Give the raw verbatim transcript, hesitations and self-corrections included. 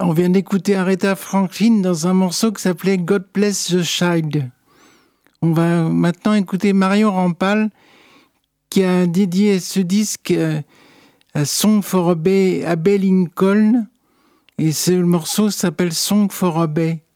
On vient d'écouter Aretha Franklin dans un morceau qui s'appelait God Bless the Child. On va maintenant écouter Marion Rampal qui a dédié ce disque à Song for Abbey, Abbey Lincoln, et ce morceau s'appelle Song for Abbey.